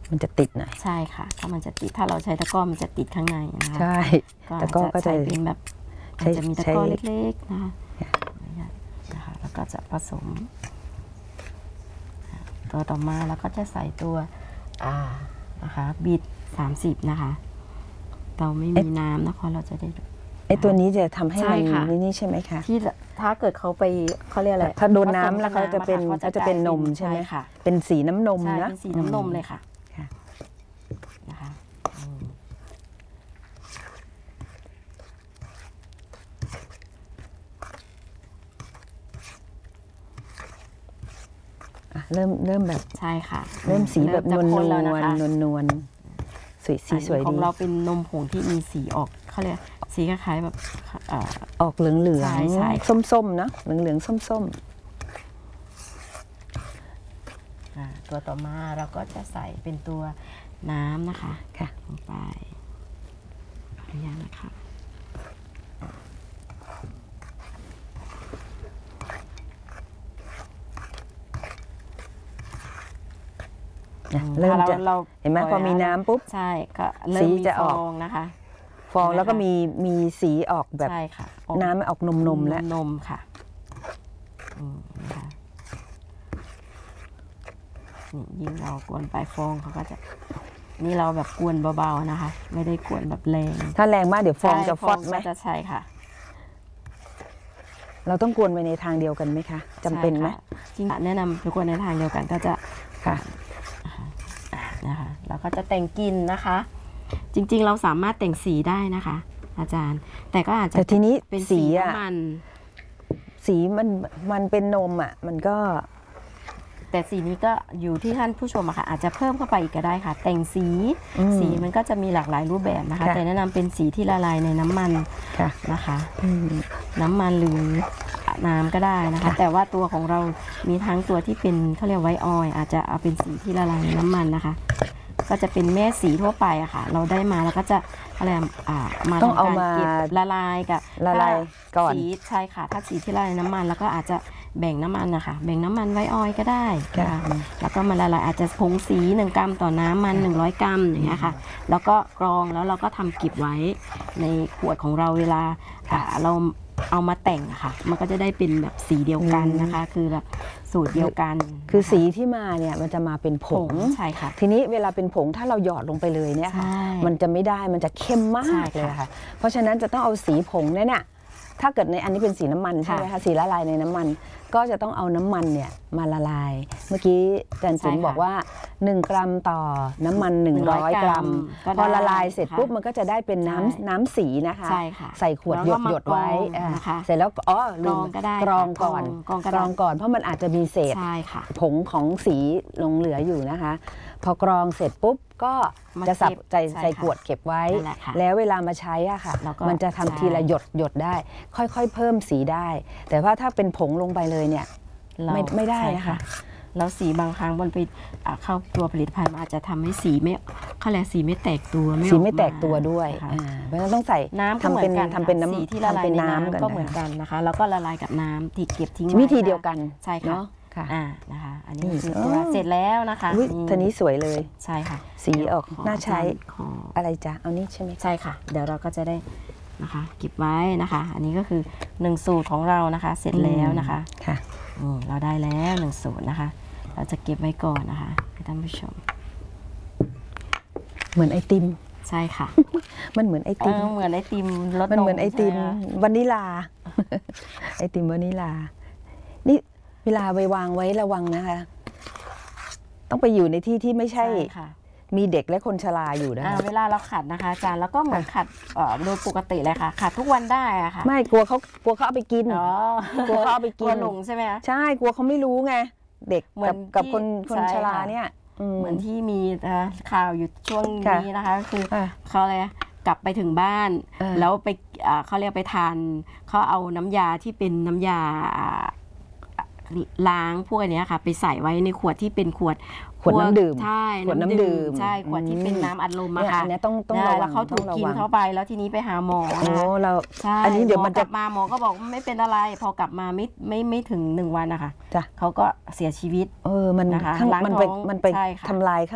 มันจะติดหน่อยใช่ค่ะถ้ามันจะติดถ้าเราใช้ตะกร้อมันจะติดข้างในนะคะใช่ตะกร้อก็จะเป็นแบบอาจจะมีตะกร้อเล็กๆนะคะแล้วก็จะผสมตัวต่อมาแล้วก็จะใส่ตัวนะคะบิด30นะคะเราไม่มีน้ำนะคะเราจะได้ไอตัวนี้จะทำให้มันนี่ใช่ไหมคะที่ถ้าเกิดเขาไปเขาเรียกอะไรถ้าโดนน้ำแล้วเขาจะเป็นนมใช่ไหมค่ะเป็นสีน้ำนมนะเป็นสีน้ำนมเลยค่ะนะคะเริ่มแบบใช่ค่ะเริ่มสีแบบนวลสีสวยดีของเราเป็นนมผงที่มีสีออกเขาเรียกสีคล้ายๆแบบออกเหลืองส้มๆนะเหลืองส้มตัวต่อมาเราก็จะใส่เป็นตัวน้ำนะคะลงไปขออนุญาตนะคะเริ่มจะเห็นไหมพอมีน้ำปุ๊บใช่ก็เริ่มมีฟองนะคะฟองแล้วก็มีสีออกแบบน้ำออกนมแล้วนมค่ะนะคะยิ่งเรากวนไปฟองเขาก็จะนี่เราแบบกวนเบาๆนะคะไม่ได้กวนแบบแรงถ้าแรงมากเดี๋ยวฟองจะฟอดไหมจะใช่ค่ะเราต้องกวนไปในทางเดียวกันไหมคะจำเป็นไหมจริงแนะนำไปกวนในทางเดียวกันก็จะค่ะนะคะแล้วก็จะแต่งกลิ่นนะคะจริงๆเราสามารถแต่งสีได้นะคะอาจารย์แต่ก็อาจจะแต่ทีนี้เป็นสีน้ำมันสีมันเป็นนมมันก็แต่สีนี้ก็อยู่ที่ท่านผู้ชมอะค่ะอาจจะเพิ่มเข้าไปอีกก็ได้ค่ะแต่งสีมันก็จะมีหลากหลายรูปแบบนะคะแต่แนะนำเป็นสีที่ละลายในน้ำมันนะคะน้ำมันหรือน้ำก็ได้นะคะแต่ว่าตัวของเรามีทั้งตัวที่เป็นเขาเรียกไวท์ออยล์อาจจะเอาเป็นสีที่ละลายในน้ำมันนะคะก็จะเป็นแม่สีทั่วไปอะค่ะเราได้มาแล้วก็จะอะไรมาต้องเอามาละลายกับละลายก่อนสีใช่ค่ะถ้าสีที่ละลายน้ำมันแล้วก็อาจจะแบ่งน้ำมันนะคะแบ่งน้ำมันไวท์ออยล์ก็ได้แล้วก็มาละลายอาจจะผงสี1 กรัมต่อน้ำมัน100 กรัมอย่างเงี้ยค่ะแล้วก็กรองแล้วเราก็ทำเก็บไว้ในขวดของเราเวลาเราเอามาแต่งค่ะมันก็จะได้เป็นแบบสีเดียวกันนะคะคือแบบสูตรเดียวกันคือสีที่มาเนี่ยมันจะมาเป็นผงใช่ค่ะทีนี้เวลาเป็นผงถ้าเราหยอดลงไปเลยเนี่ยค่ะมันจะไม่ได้มันจะเข้มมากเลยค่ะเพราะฉะนั้นจะต้องเอาสีผงเนี่ยถ้าเกิดในอันนี้เป็นสีน้ำมันใช่ไหมคะสีละลายในน้ำมันก็จะต้องเอาน้ำมันเนี่ยมาละลายเมื่อกี้อาจารย์จุ๋มบอกว่า1 กรัมต่อน้ำมัน100 กรัมพอละลายเสร็จปุ๊บมันก็จะได้เป็นน้ำสีนะคะใส่ขวดหยดไว้เสร็จแล้วลืมกรองก่อนเพราะมันอาจจะมีเศษผงของสีหลงเหลืออยู่นะคะพอกรองเสร็จปุ๊บก็จะใส่ขวดเก็บไว้แล้วเวลามาใช้อะค่ะมันจะทำทีละหยดได้ค่อยๆเพิ่มสีได้แต่ว่าถ้าเป็นผงลงไปเลยเนี่ยไม่ได้นะคะแล้วสีบางครั้งมันไปเข้าตัวผลิตภัณฑ์อาจจะทำให้สีไม่เขาเรียกสีไม่แตกตัวสีไม่แตกตัวด้วยเพราะฉะนั้นต้องใส่น้ำทำเป็นน้ำสีที่ละลายในน้ำก็เหมือนกันนะคะแล้วก็ละลายกับน้ำที่เก็บทิ้งวิธีเดียวกันใช่ค่ะนะคะอันนี้คือตัวเสร็จแล้วนะคะทีนี้สวยเลยใช่ค่ะสีออกน่าใช้อะไรจ๊ะเอานี่ใช่ไหมใช่ค่ะเดี๋ยวเราก็จะได้นะคะเก็บไว้นะคะอันนี้ก็คือ1 สูตรของเรานะคะเสร็จแล้วนะคะค่ะเราได้แล้ว1 สูตรนะคะเราจะเก็บไว้ก่อนนะคะให้ท่านผู้ชมเหมือนไอติมใช่ค่ะมันเหมือนไอติมเหมือนไอติมรสนมมันเหมือนไอติมวานิลาไอติมวานิลานี่เวลาไปวางไว้ระวังนะคะต้องไปอยู่ในที่ที่ไม่ใช่มีเด็กและคนชราอยู่นะคะเวลาเราขัดนะคะอาจารย์แล้วก็เหมือนขัดโดยปกติเลยค่ะขัดทุกวันได้อะค่ะไม่กลัวเขาเอาไปกินกลัวเขาเอาไปกินหลงใช่ไหมใช่กลัวเขาไม่รู้ไงเด็กกับคนชราเนี่ยเหมือนที่มีข่าวอยู่ช่วงนี้นะคะคือเขาอะไรกลับไปถึงบ้านแล้วไปเขาเรียกไปทานเขาเอาน้ำยาที่เป็นน้ำยาล้างพวกนี้ค่ะไปใส่ไว้ในขวดที่เป็นขวดน้ำดื่มใช่ขวดน้ำดื่มใช่ขวดที่เป็นน้ำอัดลมอะค่ะต้องระวังเขาถูกกินเข้าไปแล้วทีนี้ไปหาหมอเราอันนี้เดี๋ยวมันจะมาหมอก็บอกไม่เป็นอะไรพอกลับมาไม่ถึง1 วันนะคะเขาก็เสียชีวิตมันไปทำลาย